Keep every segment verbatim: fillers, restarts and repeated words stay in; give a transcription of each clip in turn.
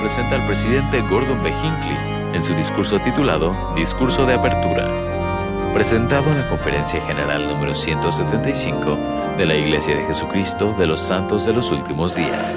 presenta al presidente Gordon B. Hinckley en su discurso titulado Discurso de Apertura, presentado en la Conferencia General número ciento setenta y cinco de la Iglesia de Jesucristo de los Santos de los Últimos Días.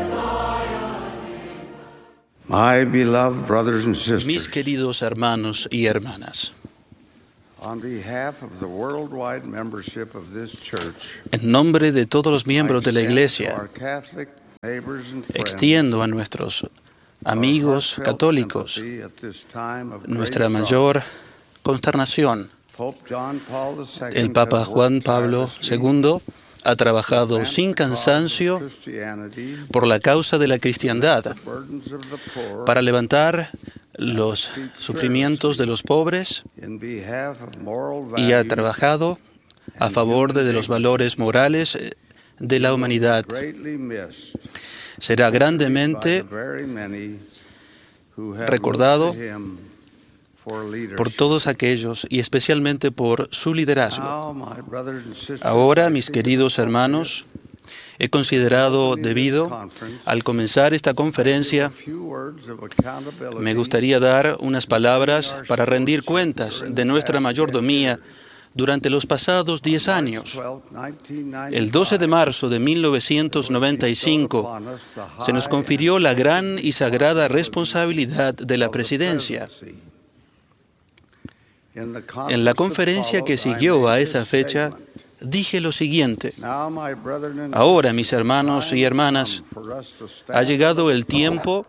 My beloved brothers and sisters, Mis queridos hermanos y hermanas, on behalf of the worldwide membership of this church, en nombre de todos los miembros de la I extend to Iglesia, our Catholic neighbors and friends extiendo a nuestros amigos our heartfelt católicos sympathy at this time of great nuestra sorrow. mayor consternación. Pope John Paul the Second El Papa has Juan worked Pablo tirelessly segundo ha to trabajado advance sin the cause of cansancio Christianity, por la causa de la cristiandad, the burdens of the poor, para levantar los sufrimientos de los pobres, in behalf of moral y ha values, trabajado a favor de los valores morales de la humanidad. greatly missed Será by the grandemente very many who have recordado looked to him for leadership. por todos aquellos y especialmente por su liderazgo. Now, my brothers and sisters, Ahora, I mis think queridos it's hermanos, he considerado debido, al comenzar esta conferencia, a few words of accountability me gustaría dar unas palabras para rendir cuentas de nuestra mayordomía durante los pasados diez años. El doce de marzo de mil novecientos noventa y cinco se nos confirió la gran y sagrada responsabilidad de la presidencia. En la conferencia que siguió a esa fecha, dije lo siguiente: ahora, mis hermanos y hermanas, ha llegado el tiempo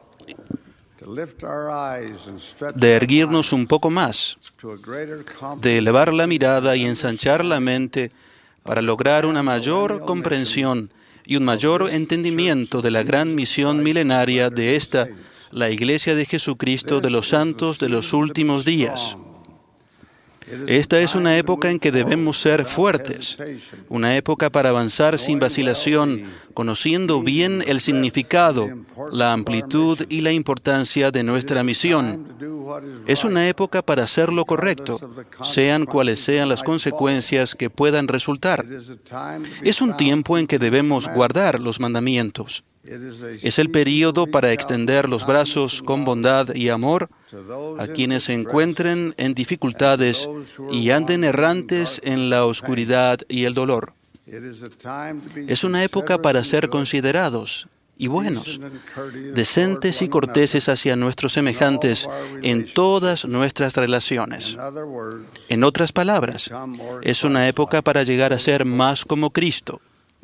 de erguirnos un poco más, de elevar la mirada y ensanchar la mente para lograr una mayor comprensión y un mayor entendimiento de la gran misión milenaria de esta, la Iglesia de Jesucristo de los Santos de los Últimos Días. Esta es una época en que debemos ser fuertes, una época para avanzar sin vacilación, conociendo bien el significado, la amplitud y la importancia de nuestra misión. Es una época para hacer lo correcto, sean cuales sean las consecuencias que puedan resultar. Es un tiempo en que debemos guardar los mandamientos. Es el período para extender los brazos con bondad y amor a quienes se encuentren en dificultades y anden errantes en la oscuridad y el dolor. Es una época para ser considerados y buenos, decentes y corteses hacia nuestros semejantes en todas nuestras relaciones. En otras palabras, es una época para llegar a ser más como Cristo.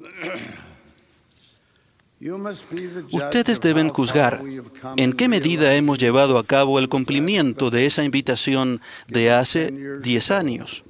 Ustedes deben juzgar en qué medida hemos llevado a cabo el cumplimiento de esa invitación de hace diez años.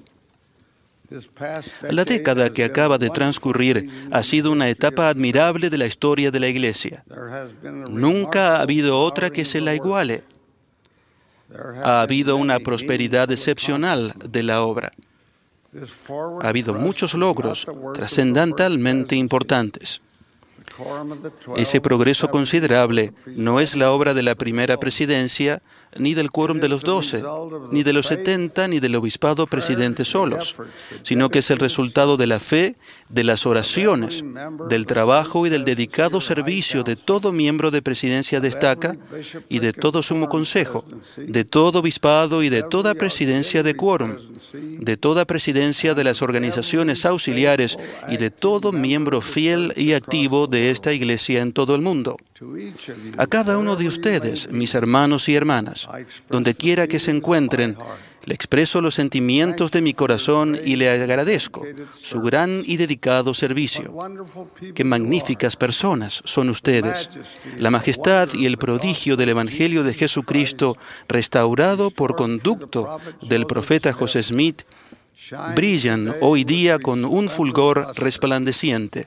La década que acaba de transcurrir ha sido una etapa admirable de la historia de la Iglesia. Nunca ha habido otra que se la iguale. Ha habido una prosperidad excepcional de la obra. Ha habido muchos logros trascendentalmente importantes. Ese progreso considerable no es la obra de la primera presidencia, ni del quórum de los doce, ni de los setenta, ni del obispado presidente solos, sino que es el resultado de la fe, de las oraciones, del trabajo y del dedicado servicio de todo miembro de presidencia destaca y de todo sumo consejo, de todo obispado y de toda presidencia de quórum, de toda presidencia de las organizaciones auxiliares y de todo miembro fiel y activo de esta Iglesia en todo el mundo. A cada uno de ustedes, mis hermanos y hermanas, donde quiera que se encuentren, le expreso los sentimientos de mi corazón y le agradezco su gran y dedicado servicio. Qué magníficas personas son ustedes. La majestad y el prodigio del Evangelio de Jesucristo, restaurado por conducto del profeta José Smith, brillan hoy día con un fulgor resplandeciente.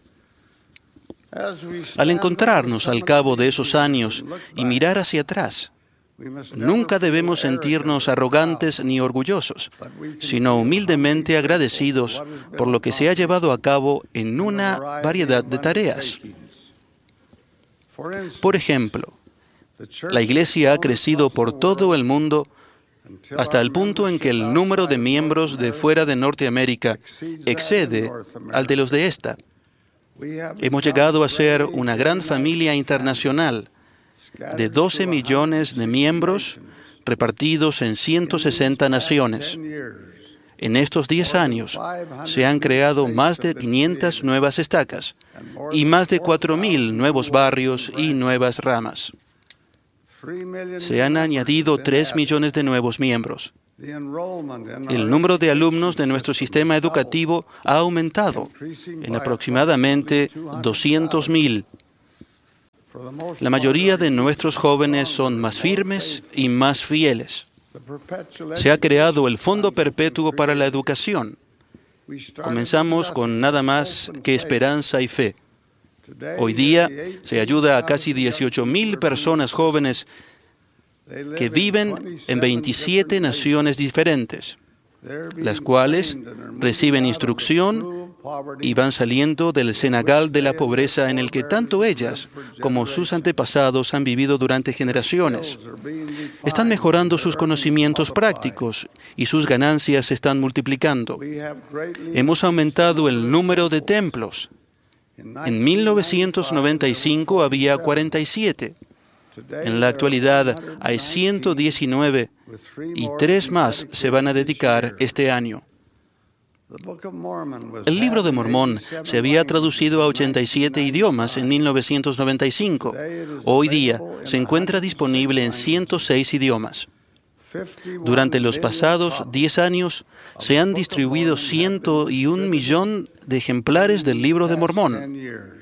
Al encontrarnos al cabo de esos años y mirar hacia atrás, nunca debemos sentirnos arrogantes ni orgullosos, sino humildemente agradecidos por lo que se ha llevado a cabo en una variedad de tareas. Por ejemplo, la Iglesia ha crecido por todo el mundo hasta el punto en que el número de miembros de fuera de Norteamérica excede al de los de esta. Hemos llegado a ser una gran familia internacional, de doce millones de miembros repartidos en ciento sesenta naciones. En estos diez años se han creado más de quinientas nuevas estacas y más de cuatro mil nuevos barrios y nuevas ramas. Se han añadido tres millones de nuevos miembros. El número de alumnos de nuestro sistema educativo ha aumentado en aproximadamente doscientos mil. La mayoría de nuestros jóvenes son más firmes y más fieles. Se ha creado el Fondo Perpetuo para la Educación. Comenzamos con nada más que esperanza y fe. Hoy día se ayuda a casi dieciocho mil personas jóvenes que viven en veintisiete naciones diferentes, las cuales reciben instrucción y van saliendo del cenagal de la pobreza en el que tanto ellas como sus antepasados han vivido durante generaciones. Están mejorando sus conocimientos prácticos y sus ganancias se están multiplicando. Hemos aumentado el número de templos. En mil novecientos noventa y cinco había cuarenta y siete. En la actualidad hay ciento diecinueve y tres más se van a dedicar este año. El Libro de Mormón se había traducido a ochenta y siete idiomas en mil novecientos noventa y cinco. Hoy día se encuentra disponible en ciento seis idiomas. Durante los pasados diez años se han distribuido ciento un millón de ejemplares del Libro de Mormón.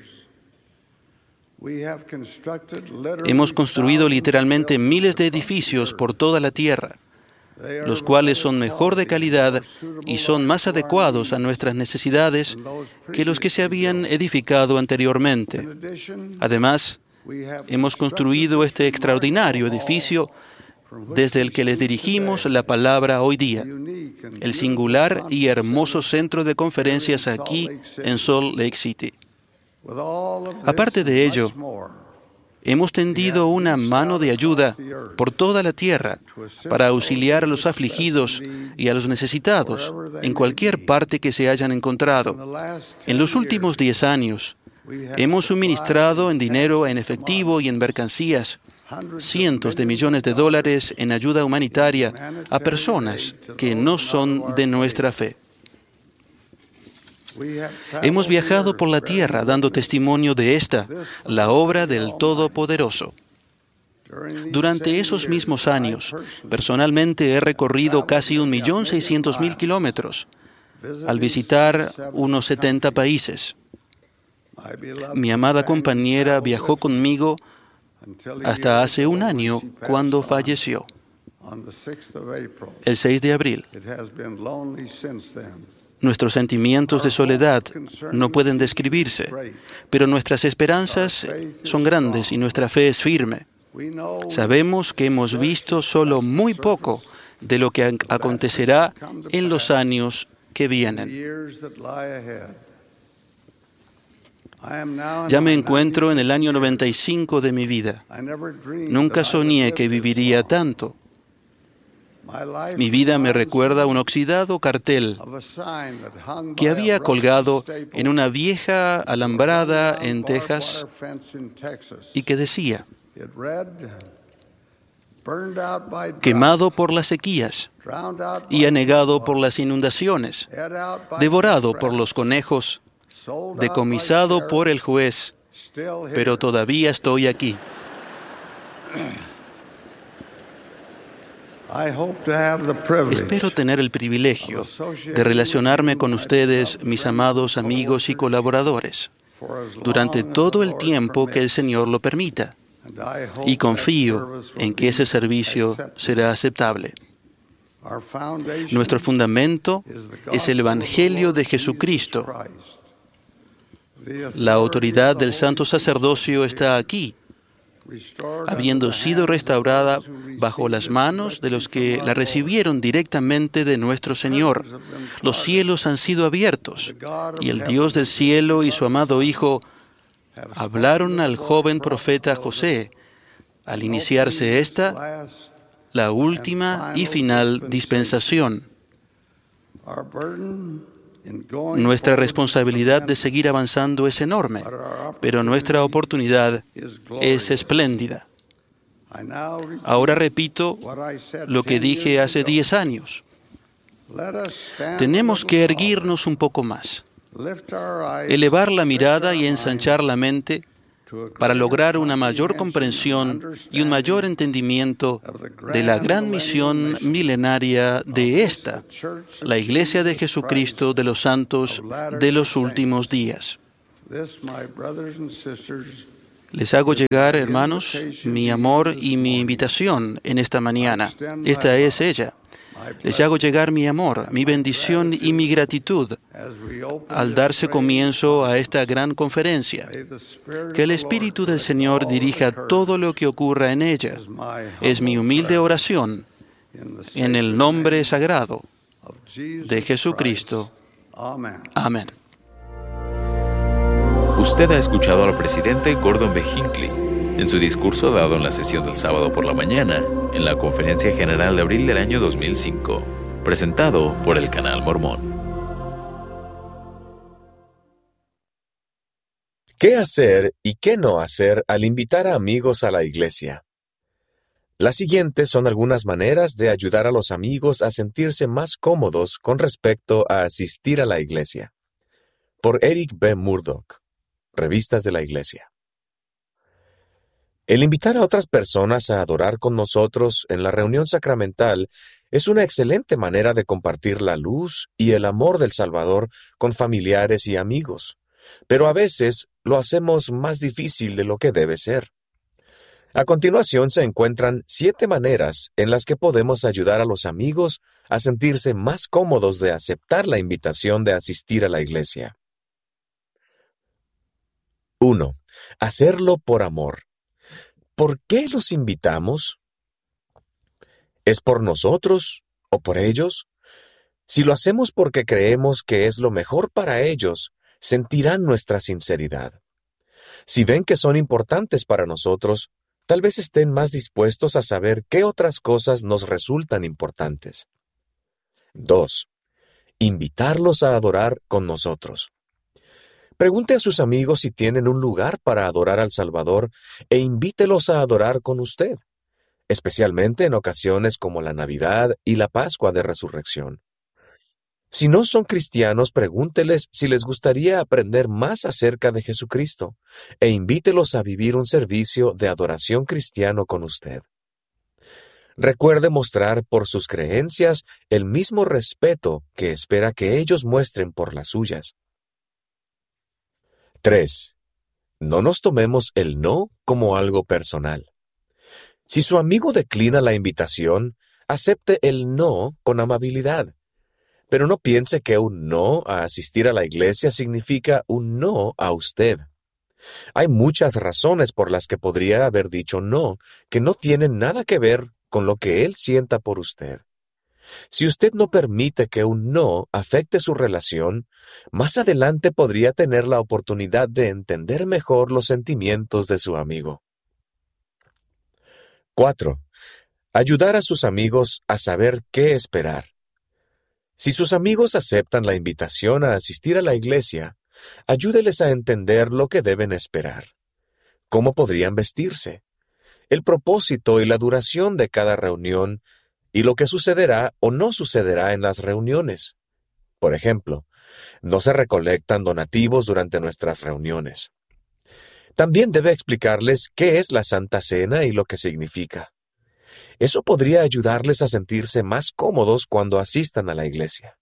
Hemos construido literalmente miles de edificios por toda la tierra, los cuales son mejor de calidad y son más adecuados a nuestras necesidades que los que se habían edificado anteriormente. Además, hemos construido este extraordinario edificio desde el que les dirigimos la palabra hoy día, el singular y hermoso centro de conferencias aquí en Salt Lake City. Aparte de ello, hemos tendido una mano de ayuda por toda la tierra para auxiliar a los afligidos y a los necesitados en cualquier parte que se hayan encontrado. En los últimos diez años, hemos suministrado en dinero, en efectivo y en mercancías cientos de millones de dólares en ayuda humanitaria a personas que no son de nuestra fe. Hemos viajado por la tierra dando testimonio de esta, la obra del Todopoderoso. Durante esos mismos años, personalmente he recorrido casi un millón seiscientos mil kilómetros al visitar unos setenta países. Mi amada compañera viajó conmigo hasta hace un año cuando falleció, el seis de abril. Nuestros sentimientos de soledad no pueden describirse, pero nuestras esperanzas son grandes y nuestra fe es firme. Sabemos que hemos visto solo muy poco de lo que acontecerá en los años que vienen. Ya me encuentro en el año noventa y cinco de mi vida. Nunca soñé que viviría tanto. Mi vida me recuerda a un oxidado cartel que había colgado en una vieja alambrada en Texas y que decía: quemado por las sequías y anegado por las inundaciones, devorado por los conejos, decomisado por el juez, pero todavía estoy aquí. Espero tener el privilegio de relacionarme con ustedes, mis amados amigos y colaboradores, durante todo el tiempo que el Señor lo permita, y confío en que ese servicio será aceptable. Nuestro fundamento es el Evangelio de Jesucristo. La autoridad del santo sacerdocio está aquí, habiendo sido restaurada bajo las manos de los que la recibieron directamente de nuestro Señor. Los cielos han sido abiertos, y el Dios del cielo y su amado Hijo hablaron al joven profeta José al iniciarse esta, la última y final dispensación. Nuestra responsabilidad de seguir avanzando es enorme, pero nuestra oportunidad es espléndida. Ahora repito lo que dije hace diez años. Tenemos que erguirnos un poco más, elevar la mirada y ensanchar la mente para lograr una mayor comprensión y un mayor entendimiento de la gran misión milenaria de esta, la Iglesia de Jesucristo de los Santos de los últimos días. Les hago llegar, hermanos, mi amor y mi invitación en esta mañana. Esta es ella. Les hago llegar mi amor, mi bendición y mi gratitud al darse comienzo a esta gran conferencia. Que el Espíritu del Señor dirija todo lo que ocurra en ella. Es mi humilde oración en el nombre sagrado de Jesucristo. Amén. Usted ha escuchado al presidente Gordon B. Hinckley en su discurso dado en la sesión del sábado por la mañana en la Conferencia General de abril del año dos mil cinco, presentado por el Canal Mormón. ¿Qué hacer y qué no hacer al invitar a amigos a la iglesia? Las siguientes son algunas maneras de ayudar a los amigos a sentirse más cómodos con respecto a asistir a la iglesia. Por Eric B. Murdoch, Revistas de la Iglesia. El invitar a otras personas a adorar con nosotros en la reunión sacramental es una excelente manera de compartir la luz y el amor del Salvador con familiares y amigos, pero a veces lo hacemos más difícil de lo que debe ser. A continuación se encuentran siete maneras en las que podemos ayudar a los amigos a sentirse más cómodos de aceptar la invitación de asistir a la iglesia. uno. Hacerlo por amor. ¿Por qué los invitamos? ¿Es por nosotros o por ellos? Si lo hacemos porque creemos que es lo mejor para ellos, sentirán nuestra sinceridad. Si ven que son importantes para nosotros, tal vez estén más dispuestos a saber qué otras cosas nos resultan importantes. dos. Invitarlos a adorar con nosotros. Pregunte a sus amigos si tienen un lugar para adorar al Salvador e invítelos a adorar con usted, especialmente en ocasiones como la Navidad y la Pascua de Resurrección. Si no son cristianos, pregúnteles si les gustaría aprender más acerca de Jesucristo e invítelos a vivir un servicio de adoración cristiano con usted. Recuerde mostrar por sus creencias el mismo respeto que espera que ellos muestren por las suyas. tres. No nos tomemos el no como algo personal. Si su amigo declina la invitación, acepte el no con amabilidad. Pero no piense que un no a asistir a la iglesia significa un no a usted. Hay muchas razones por las que podría haber dicho no, que no tienen nada que ver con lo que él sienta por usted. Si usted no permite que un no afecte su relación, más adelante podría tener la oportunidad de entender mejor los sentimientos de su amigo. cuatro. Ayudar a sus amigos a saber qué esperar. Si sus amigos aceptan la invitación a asistir a la iglesia, ayúdeles a entender lo que deben esperar. ¿Cómo podrían vestirse? El propósito y la duración de cada reunión y lo que sucederá o no sucederá en las reuniones. Por ejemplo, no se recolectan donativos durante nuestras reuniones. También debe explicarles qué es la Santa Cena y lo que significa. Eso podría ayudarles a sentirse más cómodos cuando asistan a la iglesia.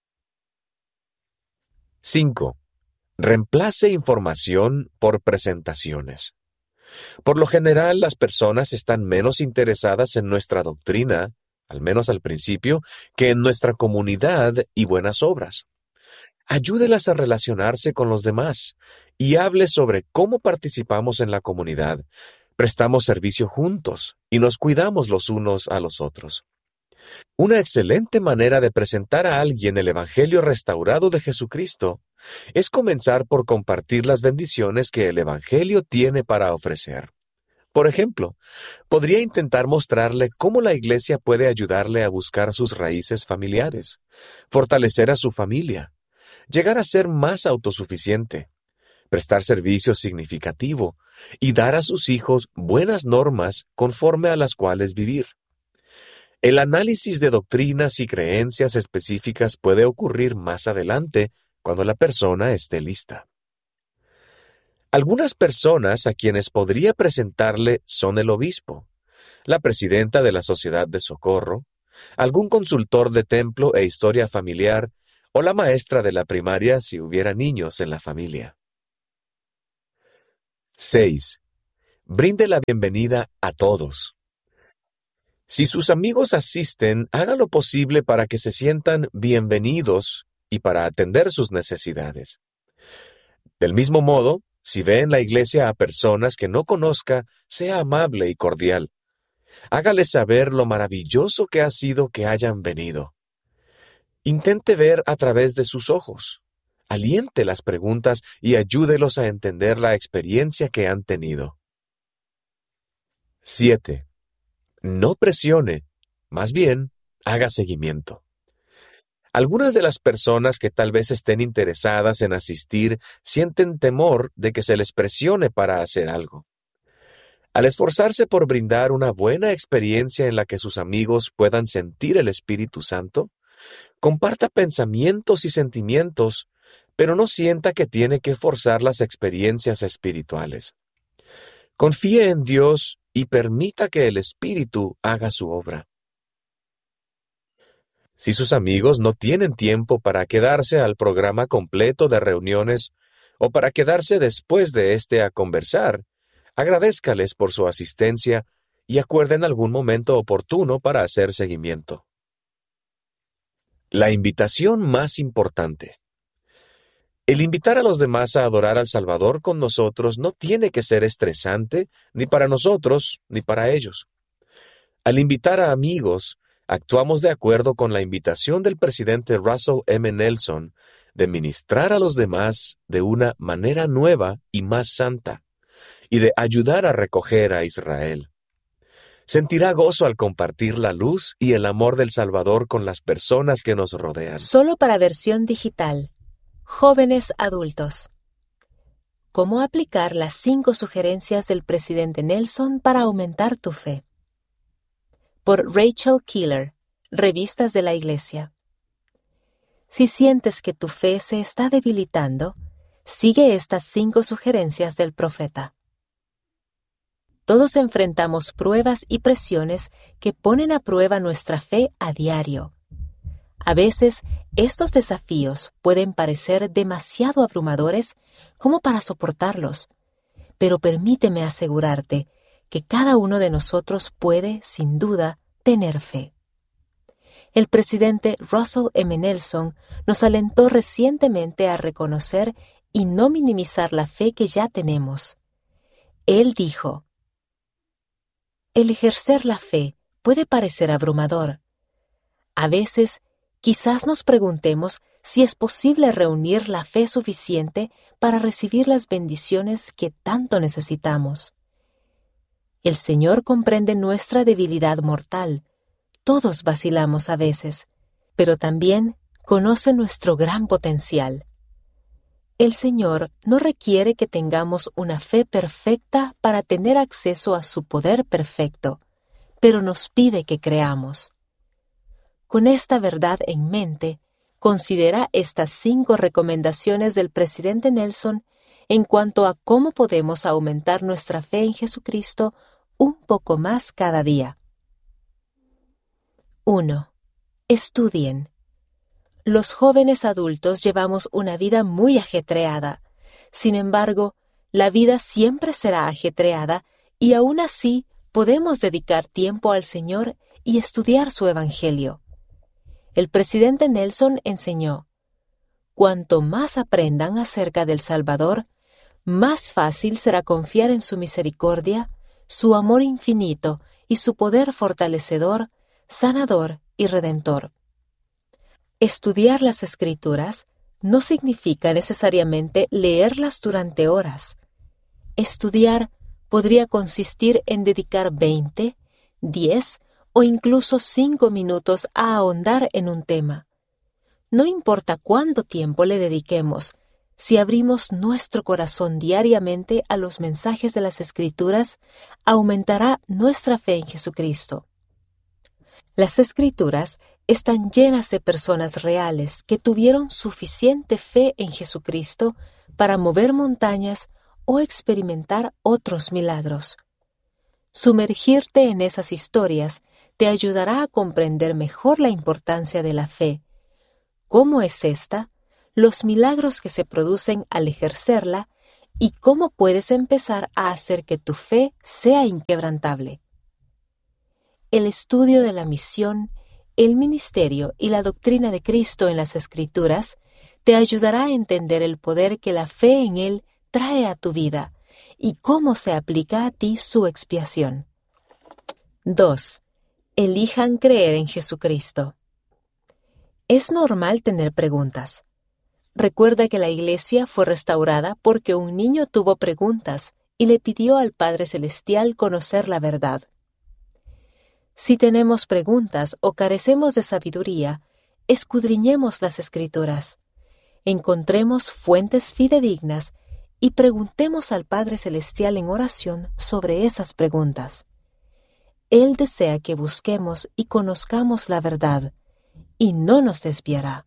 cinco. Reemplace información por presentaciones. Por lo general, las personas están menos interesadas en nuestra doctrina, al menos al principio, que en nuestra comunidad y buenas obras. Ayúdelas a relacionarse con los demás y hable sobre cómo participamos en la comunidad, prestamos servicio juntos y nos cuidamos los unos a los otros. Una excelente manera de presentar a alguien el Evangelio restaurado de Jesucristo es comenzar por compartir las bendiciones que el Evangelio tiene para ofrecer. Por ejemplo, podría intentar mostrarle cómo la iglesia puede ayudarle a buscar sus raíces familiares, fortalecer a su familia, llegar a ser más autosuficiente, prestar servicio significativo y dar a sus hijos buenas normas conforme a las cuales vivir. El análisis de doctrinas y creencias específicas puede ocurrir más adelante cuando la persona esté lista. Algunas personas a quienes podría presentarle son el obispo, la presidenta de la Sociedad de Socorro, algún consultor de templo e historia familiar o la maestra de la primaria si hubiera niños en la familia. seis. Brinde la bienvenida a todos. Si sus amigos asisten, haga lo posible para que se sientan bienvenidos y para atender sus necesidades. Del mismo modo, si ve en la iglesia a personas que no conozca, sea amable y cordial. Hágales saber lo maravilloso que ha sido que hayan venido. Intente ver a través de sus ojos. Aliente las preguntas y ayúdelos a entender la experiencia que han tenido. siete. No presione, más bien, haga seguimiento. Algunas de las personas que tal vez estén interesadas en asistir sienten temor de que se les presione para hacer algo. Al esforzarse por brindar una buena experiencia en la que sus amigos puedan sentir el Espíritu Santo, comparta pensamientos y sentimientos, pero no sienta que tiene que forzar las experiencias espirituales. Confíe en Dios y permita que el Espíritu haga su obra. Si sus amigos no tienen tiempo para quedarse al programa completo de reuniones o para quedarse después de este a conversar, agradézcales por su asistencia y acuerden algún momento oportuno para hacer seguimiento. La invitación más importante. El invitar a los demás a adorar al Salvador con nosotros no tiene que ser estresante ni para nosotros ni para ellos. Al invitar a amigos, actuamos de acuerdo con la invitación del presidente Russell M. Nelson de ministrar a los demás de una manera nueva y más santa, y de ayudar a recoger a Israel. Sentirá gozo al compartir la luz y el amor del Salvador con las personas que nos rodean. Solo para versión digital. Jóvenes adultos. ¿Cómo aplicar las cinco sugerencias del presidente Nelson para aumentar tu fe? Por Rachel Keeler, Revistas de la Iglesia. Si sientes que tu fe se está debilitando, sigue estas cinco sugerencias del profeta. Todos enfrentamos pruebas y presiones que ponen a prueba nuestra fe a diario. A veces, estos desafíos pueden parecer demasiado abrumadores como para soportarlos, pero permíteme asegurarte que cada uno de nosotros puede, sin duda, tener fe. El presidente Russell M. Nelson nos alentó recientemente a reconocer y no minimizar la fe que ya tenemos. Él dijo: el ejercer la fe puede parecer abrumador. A veces, quizás nos preguntemos si es posible reunir la fe suficiente para recibir las bendiciones que tanto necesitamos. El Señor comprende nuestra debilidad mortal. Todos vacilamos a veces, pero también conoce nuestro gran potencial. El Señor no requiere que tengamos una fe perfecta para tener acceso a su poder perfecto, pero nos pide que creamos. Con esta verdad en mente, considera estas cinco recomendaciones del presidente Nelson en cuanto a cómo podemos aumentar nuestra fe en Jesucristo un poco más cada día. uno. Estudien. Los jóvenes adultos llevamos una vida muy ajetreada. Sin embargo, la vida siempre será ajetreada y aún así podemos dedicar tiempo al Señor y estudiar su Evangelio. El presidente Nelson enseñó: cuanto más aprendan acerca del Salvador, más fácil será confiar en su misericordia, su amor infinito y su poder fortalecedor, sanador y redentor. Estudiar las Escrituras no significa necesariamente leerlas durante horas. Estudiar podría consistir en dedicar veinte, diez o incluso cinco minutos a ahondar en un tema. No importa cuánto tiempo le dediquemos, Si abrimos nuestro corazón diariamente a los mensajes de las Escrituras, aumentará nuestra fe en Jesucristo. Las Escrituras están llenas de personas reales que tuvieron suficiente fe en Jesucristo para mover montañas o experimentar otros milagros. Sumergirte en esas historias te ayudará a comprender mejor la importancia de la fe, cómo es esta, los milagros que se producen al ejercerla y cómo puedes empezar a hacer que tu fe sea inquebrantable. El estudio de la misión, el ministerio y la doctrina de Cristo en las Escrituras te ayudará a entender el poder que la fe en Él trae a tu vida y cómo se aplica a ti su expiación. dos. Elijan creer en Jesucristo. Es normal tener preguntas. Recuerda que la iglesia fue restaurada porque un niño tuvo preguntas y le pidió al Padre Celestial conocer la verdad. Si tenemos preguntas o carecemos de sabiduría, escudriñemos las Escrituras, encontremos fuentes fidedignas y preguntemos al Padre Celestial en oración sobre esas preguntas. Él desea que busquemos y conozcamos la verdad, y no nos desviará.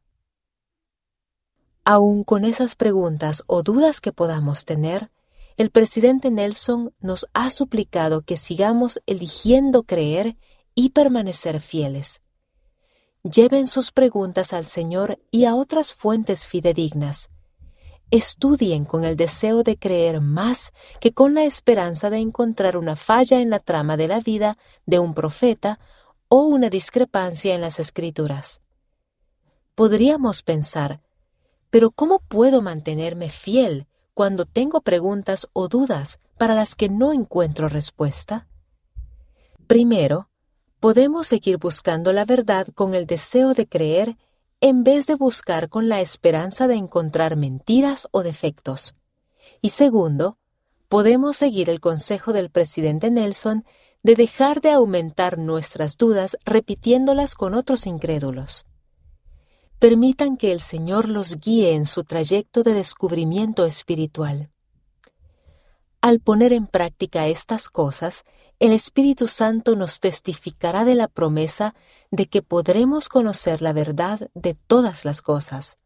Aún con esas preguntas o dudas que podamos tener, el presidente Nelson nos ha suplicado que sigamos eligiendo creer y permanecer fieles. Lleven sus preguntas al Señor y a otras fuentes fidedignas. Estudien con el deseo de creer más que con la esperanza de encontrar una falla en la trama de la vida de un profeta o una discrepancia en las Escrituras. Podríamos pensar, ¿pero cómo puedo mantenerme fiel cuando tengo preguntas o dudas para las que no encuentro respuesta? Primero, podemos seguir buscando la verdad con el deseo de creer en vez de buscar con la esperanza de encontrar mentiras o defectos. Y segundo, podemos seguir el consejo del presidente Nelson de dejar de aumentar nuestras dudas repitiéndolas con otros incrédulos. Permitan que el Señor los guíe en su trayecto de descubrimiento espiritual. Al poner en práctica estas cosas, el Espíritu Santo nos testificará de la promesa de que podremos conocer la verdad de todas las cosas.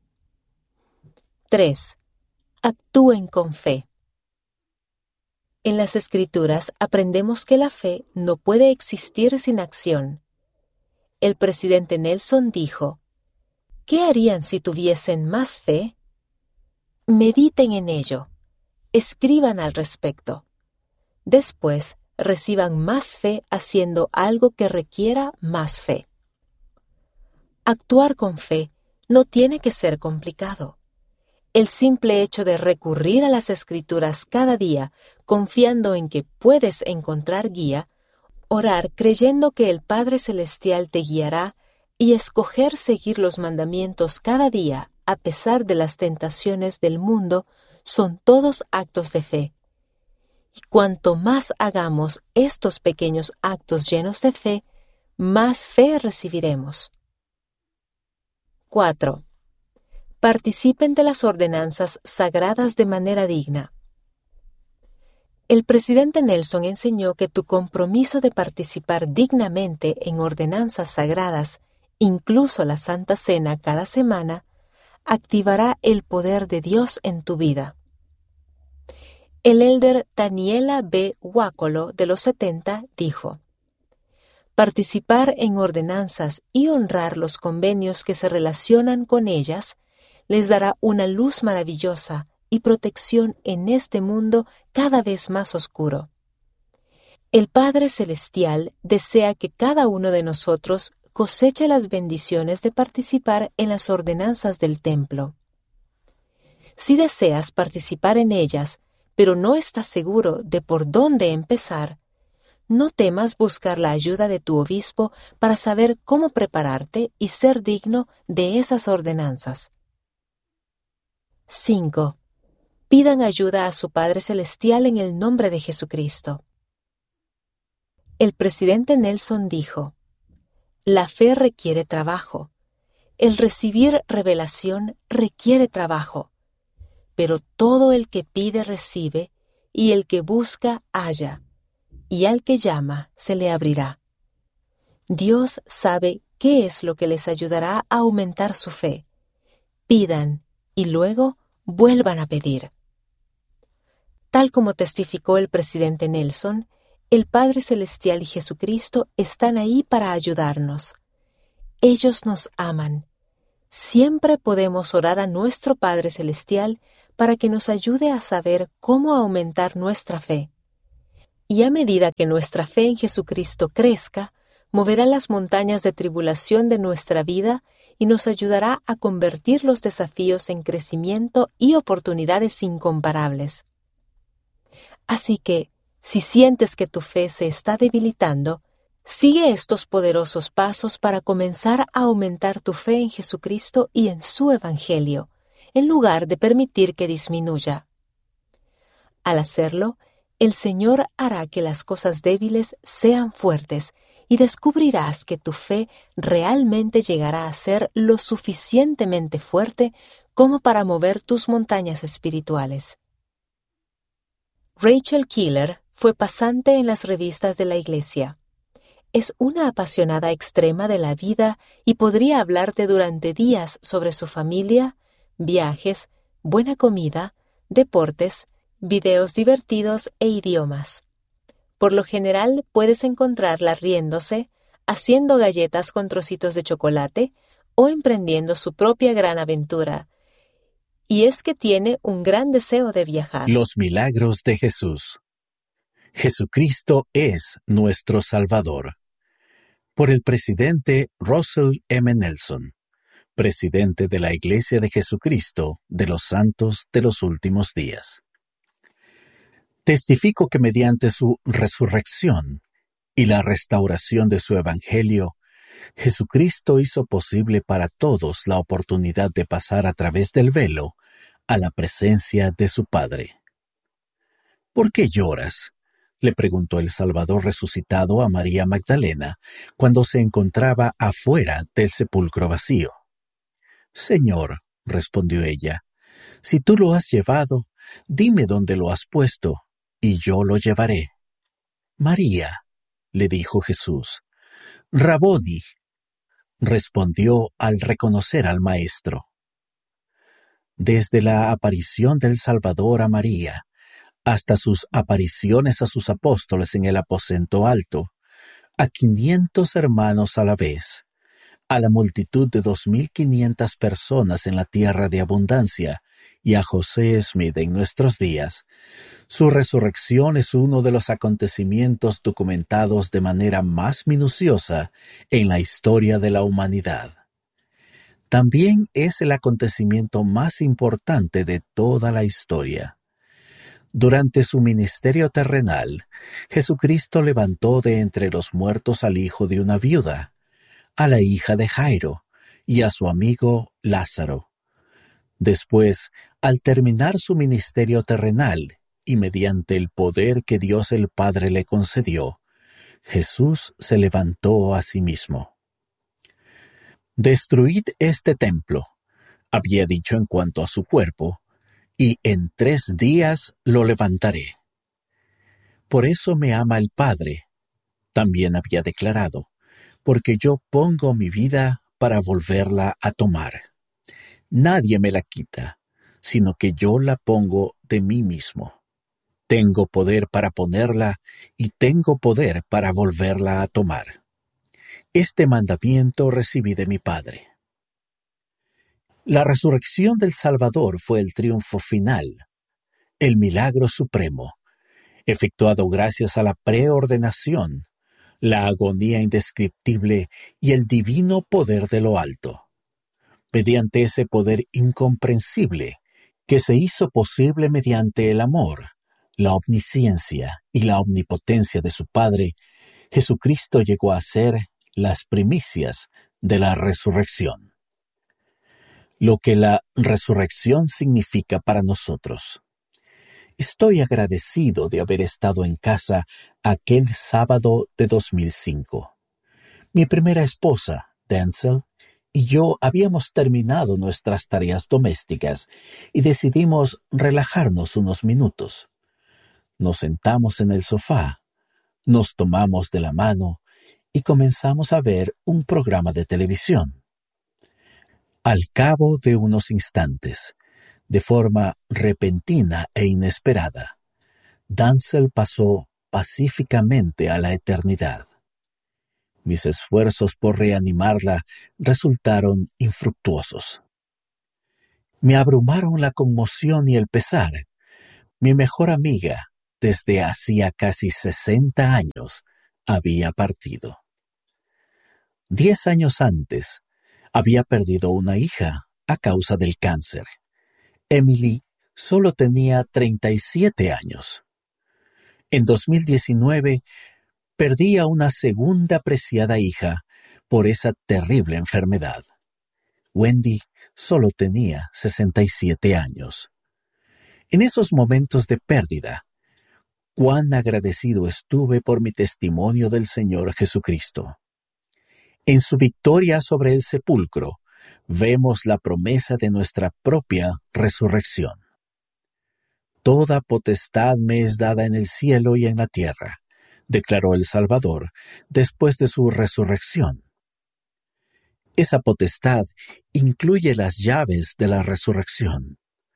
tres. Actúen con fe. En las Escrituras aprendemos que la fe no puede existir sin acción. El presidente Nelson dijo, ¿qué harían si tuviesen más fe? Mediten en ello. Escriban al respecto. Después, reciban más fe haciendo algo que requiera más fe. Actuar con fe no tiene que ser complicado. El simple hecho de recurrir a las Escrituras cada día, confiando en que puedes encontrar guía, orar creyendo que el Padre Celestial te guiará y escoger seguir los mandamientos cada día a pesar de las tentaciones del mundo, son todos actos de fe. Y cuanto más hagamos estos pequeños actos llenos de fe, más fe recibiremos. cuatro. Participen de las ordenanzas sagradas de manera digna. El presidente Nelson enseñó que tu compromiso de participar dignamente en ordenanzas sagradas, incluso la Santa Cena cada semana, activará el poder de Dios en tu vida. El elder Daniela B. Huácolo de los setenta dijo, participar en ordenanzas y honrar los convenios que se relacionan con ellas les dará una luz maravillosa y protección en este mundo cada vez más oscuro. El Padre Celestial desea que cada uno de nosotros coseche las bendiciones de participar en las ordenanzas del templo. Si deseas participar en ellas, pero no estás seguro de por dónde empezar, no temas buscar la ayuda de tu obispo para saber cómo prepararte y ser digno de esas ordenanzas. cinco. Pidan ayuda a su Padre Celestial en el nombre de Jesucristo. El presidente Nelson dijo, la fe requiere trabajo. El recibir revelación requiere trabajo. pero todo el que pide recibe, y el que busca halla, y al que llama se le abrirá. Dios sabe qué es lo que les ayudará a aumentar su fe. Pidan y luego vuelvan a pedir. Tal como testificó el presidente Nelson, el Padre Celestial y Jesucristo están ahí para ayudarnos. Ellos nos aman. Siempre podemos orar a nuestro Padre Celestial para que nos ayude a saber cómo aumentar nuestra fe. Y a medida que nuestra fe en Jesucristo crezca, moverá las montañas de tribulación de nuestra vida y nos ayudará a convertir los desafíos en crecimiento y oportunidades incomparables. Así que, si sientes que tu fe se está debilitando, sigue estos poderosos pasos para comenzar a aumentar tu fe en Jesucristo y en su Evangelio, en lugar de permitir que disminuya. Al hacerlo, el Señor hará que las cosas débiles sean fuertes y descubrirás que tu fe realmente llegará a ser lo suficientemente fuerte como para mover tus montañas espirituales. Rachel Keeler fue pasante en las revistas de la Iglesia. Es una apasionada extrema de la vida y podría hablarte durante días sobre su familia, viajes, buena comida, deportes, videos divertidos e idiomas. Por lo general puedes encontrarla riéndose, haciendo galletas con trocitos de chocolate o emprendiendo su propia gran aventura. Y es que tiene un gran deseo de viajar. Los milagros de Jesús. Jesucristo es nuestro Salvador. Por el presidente Russell M. Nelson, presidente de la Iglesia de Jesucristo de los Santos de los Últimos Días. Testifico que mediante su resurrección y la restauración de su Evangelio, Jesucristo hizo posible para todos la oportunidad de pasar a través del velo a la presencia de su Padre. ¿Por qué lloras?, le preguntó el Salvador resucitado a María Magdalena cuando se encontraba afuera del sepulcro vacío. Señor, respondió ella, si tú lo has llevado, dime dónde lo has puesto, y yo lo llevaré. María, le dijo Jesús. Raboni, respondió al reconocer al Maestro. Desde la aparición del Salvador a María, hasta sus apariciones a sus apóstoles en el aposento alto, a quinientos hermanos a la vez, a la multitud de dos mil quinientas personas en la tierra de abundancia y a José Smith en nuestros días, su resurrección es uno de los acontecimientos documentados de manera más minuciosa en la historia de la humanidad. También es el acontecimiento más importante de toda la historia. Durante su ministerio terrenal, Jesucristo levantó de entre los muertos al hijo de una viuda, a la hija de Jairo y a su amigo Lázaro. Después, al terminar su ministerio terrenal y mediante el poder que Dios el Padre le concedió, Jesús se levantó a sí mismo. «Destruid este templo», había dicho en cuanto a su cuerpo, «y en tres días lo levantaré». Por eso me ama el Padre, también había declarado, porque yo pongo mi vida para volverla a tomar. Nadie me la quita, sino que yo la pongo de mí mismo. Tengo poder para ponerla y tengo poder para volverla a tomar. Este mandamiento recibí de mi Padre. La resurrección del Salvador fue el triunfo final, el milagro supremo, efectuado gracias a la preordenación, la agonía indescriptible y el divino poder de lo alto. Mediante ese poder incomprensible que se hizo posible mediante el amor, la omnisciencia y la omnipotencia de su Padre, Jesucristo llegó a ser las primicias de la resurrección. Lo que la resurrección significa para nosotros. Estoy agradecido de haber estado en casa aquel sábado de dos mil cinco. Mi primera esposa, Denzel, y yo habíamos terminado nuestras tareas domésticas y decidimos relajarnos unos minutos. Nos sentamos en el sofá, nos tomamos de la mano y comenzamos a ver un programa de televisión. Al cabo de unos instantes, de forma repentina e inesperada, Dancel pasó pacíficamente a la eternidad. Mis esfuerzos por reanimarla resultaron infructuosos. Me abrumaron la conmoción y el pesar. Mi mejor amiga, desde hacía casi sesenta años, había partido. Diez años antes, había perdido una hija a causa del cáncer. Emily solo tenía treinta y siete años. En dos mil diecinueve, perdí a una segunda preciada hija por esa terrible enfermedad. Wendy solo tenía sesenta y siete años. En esos momentos de pérdida, cuán agradecido estuve por mi testimonio del Señor Jesucristo. En su victoria sobre el sepulcro, vemos la promesa de nuestra propia resurrección. Toda potestad me es dada en el cielo y en la tierra, declaró el Salvador después de su resurrección. Esa potestad incluye las llaves de la resurrección.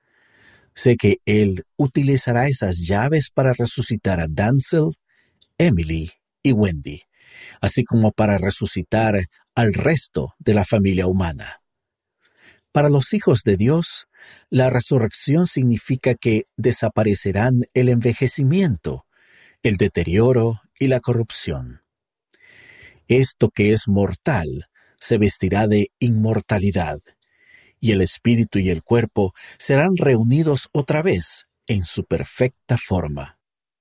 Sé que Él utilizará esas llaves para resucitar a Dancel, Emily y Wendy, así como para resucitar al resto de la familia humana. Para los hijos de Dios, la resurrección significa que desaparecerán el envejecimiento, el deterioro y la corrupción. Esto que es mortal se vestirá de inmortalidad, y el espíritu y el cuerpo serán reunidos otra vez en su perfecta forma.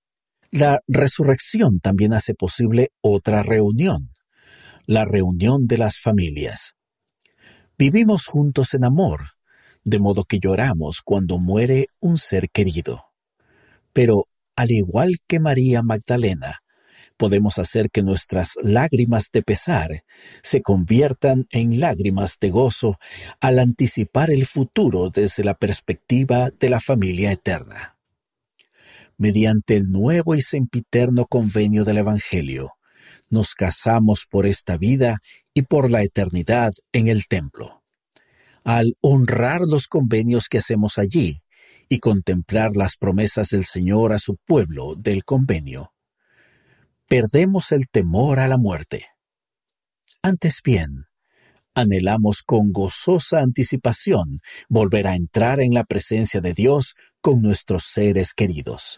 La resurrección también hace posible otra reunión, la reunión de las familias. Vivimos juntos en amor, de modo que lloramos cuando muere un ser querido. Pero, al igual que María Magdalena, podemos hacer que nuestras lágrimas de pesar se conviertan en lágrimas de gozo al anticipar el futuro desde la perspectiva de la familia eterna. Mediante el nuevo y sempiterno convenio del Evangelio, nos casamos por esta vida y por la eternidad en el templo. Al honrar los convenios que hacemos allí y contemplar las promesas del Señor a su pueblo del convenio, perdemos el temor a la muerte. Antes bien, anhelamos con gozosa anticipación volver a entrar en la presencia de Dios con nuestros seres queridos.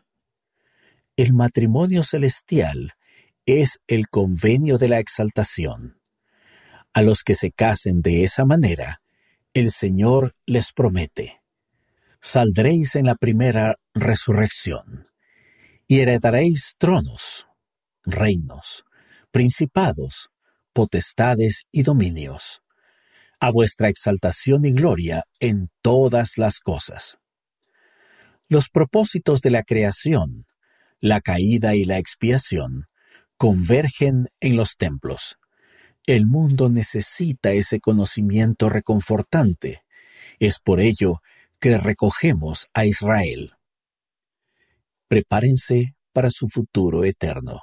El matrimonio celestial es el convenio de la exaltación. A los que se casen de esa manera, el Señor les promete: saldréis en la primera resurrección y heredaréis tronos, reinos, principados, potestades y dominios, a vuestra exaltación y gloria en todas las cosas. Los propósitos de la creación, la caída y la expiación convergen en los templos. El mundo necesita ese conocimiento reconfortante. Es por ello que recogemos a Israel. Prepárense para su futuro eterno.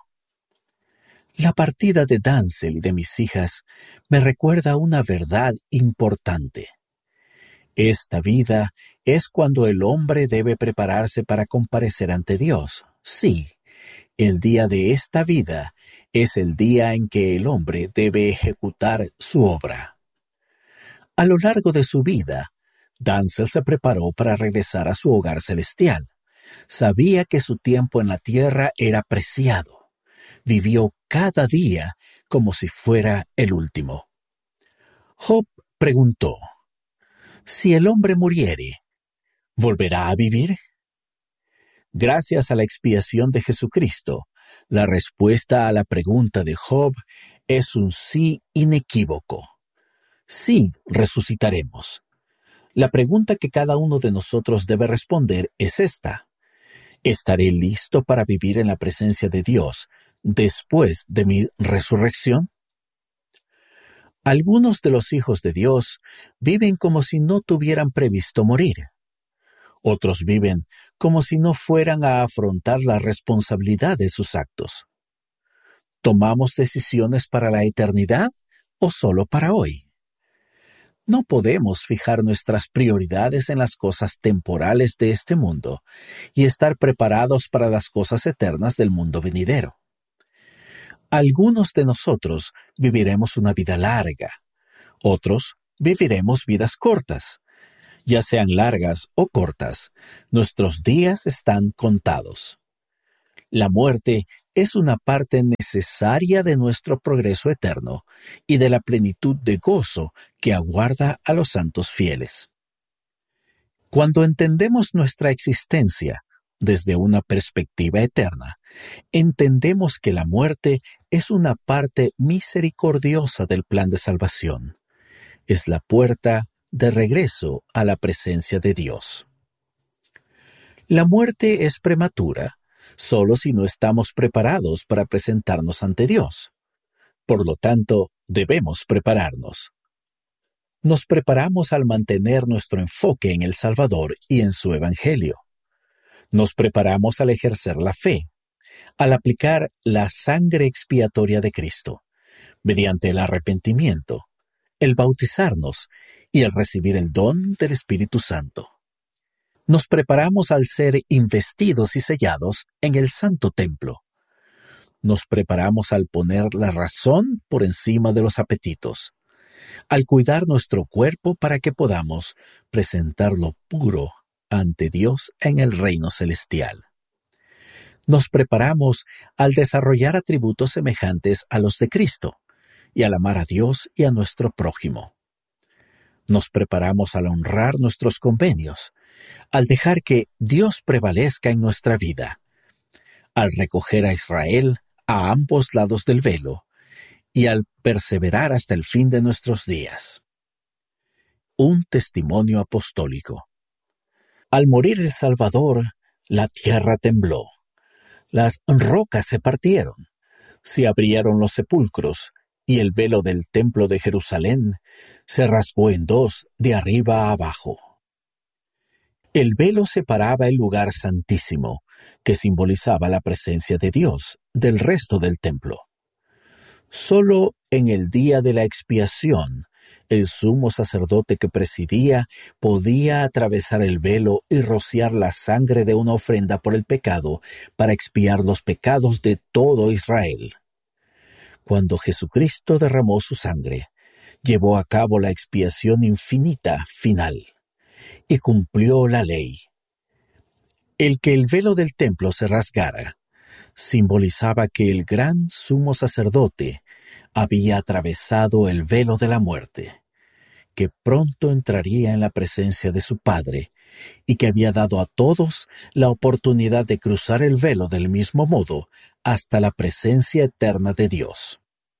La partida de Dancel y de mis hijas me recuerda una verdad importante. Esta vida es cuando el hombre debe prepararse para comparecer ante Dios. Sí, el día de esta vida es el día en que el hombre debe ejecutar su obra. A lo largo de su vida, Dancel se preparó para regresar a su hogar celestial. Sabía que su tiempo en la tierra era preciado. Vivió cada día como si fuera el último. Job preguntó: si el hombre muriere, ¿volverá a vivir? Gracias a la expiación de Jesucristo, la respuesta a la pregunta de Job es un sí inequívoco. Sí, resucitaremos. La pregunta que cada uno de nosotros debe responder es esta: ¿estaré listo para vivir en la presencia de Dios después de mi resurrección? Algunos de los hijos de Dios viven como si no tuvieran previsto morir. Otros viven como si no fueran a afrontar la responsabilidad de sus actos. ¿Tomamos decisiones para la eternidad o solo para hoy? No podemos fijar nuestras prioridades en las cosas temporales de este mundo y estar preparados para las cosas eternas del mundo venidero. Algunos de nosotros viviremos una vida larga, otros viviremos vidas cortas. Ya sean largas o cortas, nuestros días están contados. La muerte es una parte necesaria de nuestro progreso eterno y de la plenitud de gozo que aguarda a los santos fieles. Cuando entendemos nuestra existencia desde una perspectiva eterna, entendemos que la muerte es una parte misericordiosa del plan de salvación. Es la puerta de regreso a la presencia de Dios. La muerte es prematura solo si no estamos preparados para presentarnos ante Dios. Por lo tanto, debemos prepararnos. Nos preparamos al mantener nuestro enfoque en el Salvador y en su Evangelio. Nos preparamos al ejercer la fe, al aplicar la sangre expiatoria de Cristo, mediante el arrepentimiento, el bautizarnos y el recibir el don del Espíritu Santo. Nos preparamos al ser investidos y sellados en el Santo Templo. Nos preparamos al poner la razón por encima de los apetitos, al cuidar nuestro cuerpo para que podamos presentarlo puro ante Dios en el reino celestial. Nos preparamos al desarrollar atributos semejantes a los de Cristo y al amar a Dios y a nuestro prójimo. Nos preparamos al honrar nuestros convenios, al dejar que Dios prevalezca en nuestra vida, al recoger a Israel a ambos lados del velo y al perseverar hasta el fin de nuestros días. Un testimonio apostólico. Al morir el Salvador, la tierra tembló, las rocas se partieron, se abrieron los sepulcros, y el velo del templo de Jerusalén se rasgó en dos de arriba a abajo. El velo separaba el lugar santísimo, que simbolizaba la presencia de Dios, del resto del templo. Solo en el día de la expiación, el sumo sacerdote que presidía podía atravesar el velo y rociar la sangre de una ofrenda por el pecado para expiar los pecados de todo Israel. Cuando Jesucristo derramó su sangre, llevó a cabo la expiación infinita final y cumplió la ley. El que el velo del templo se rasgara simbolizaba que el gran sumo sacerdote había atravesado el velo de la muerte, que pronto entraría en la presencia de su Padre y que había dado a todos la oportunidad de cruzar el velo del mismo modo hasta la presencia eterna de Dios.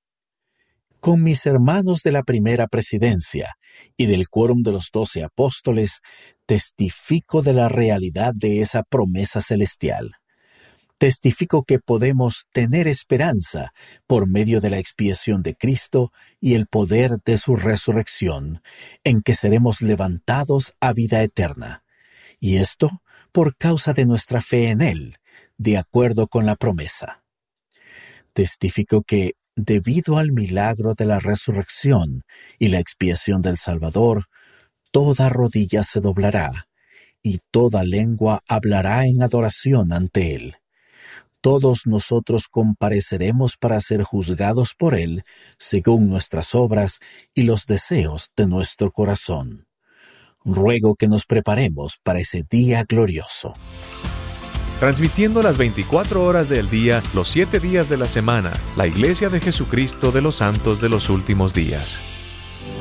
Con mis hermanos de la primera presidencia y del quórum de los doce apóstoles, testifico de la realidad de esa promesa celestial. Testifico que podemos tener esperanza por medio de la expiación de Cristo y el poder de su resurrección, en que seremos levantados a vida eterna. Y esto por causa de nuestra fe en Él, de acuerdo con la promesa. Testifico que, debido al milagro de la resurrección y la expiación del Salvador, toda rodilla se doblará y toda lengua hablará en adoración ante Él. Todos nosotros compareceremos para ser juzgados por Él según nuestras obras y los deseos de nuestro corazón. Ruego que nos preparemos para ese día glorioso. Transmitiendo las veinticuatro horas del día, los siete días de la semana, la Iglesia de Jesucristo de los Santos de los Últimos Días.